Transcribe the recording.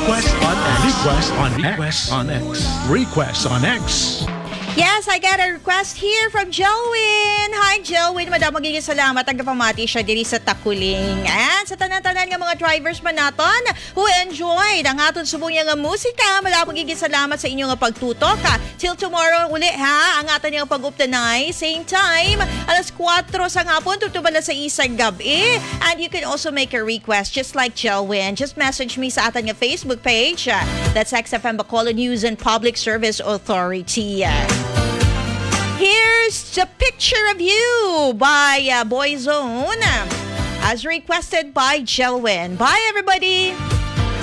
Request on X. Request on X. Request on X. Request on X. Yes, I got a request here from Jelwin. Hi, Jelwin. Madam, magiging salamat. Tagapamati siya diri sa Takuling. And sa tanan-tanan nga mga drivers man naton who enjoyed ang aton subong nga musika. Madam, magiging salamat sa inyo nga pagtutok. Till tomorrow uli ha, ang aton nga pag-uptanay. Same time, alas 4 sa ngapon, tutubala sa isang gabi. And you can also make a request just like Jelwin. Just message me sa aton nga Facebook page. That's XFM Bacolod News and Public Service Authority. Here's the picture of you by Boyzone as requested by Jelwin. Bye, everybody.